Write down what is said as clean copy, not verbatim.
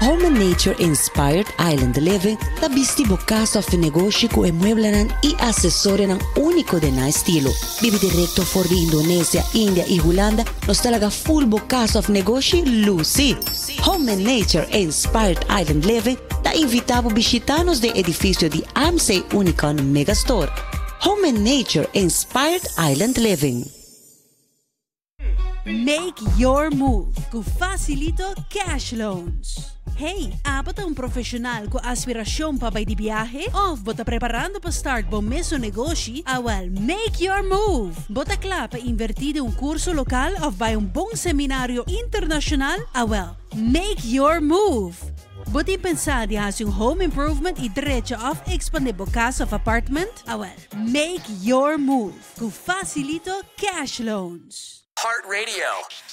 Home and Nature Inspired Island Living da bistibo casa of negócio com emueblanan e acessório único de na estilo. Bibi direto for de Indonésia, Índia e Holanda, nos talaga full bo casa of negócio Lucy. Home and Nature Inspired Island Living da invitavo visitanos de edifício de AMC Unicon Megastore. Home and Nature Inspired Island Living. Make your move com Facilito Cash Loans. Hey, bota um profissional com aspiração para ir de viagem? Ou bota preparando para start bom mesmo negócio? Make your move. Bota claro para invertir em curso local ou vai bom seminário internacional? Make your move. Bota pensar de fazer home improvement e direito of expandir a casa ou apartment? Make your move com Facilito Cash Loans. Heart Radio.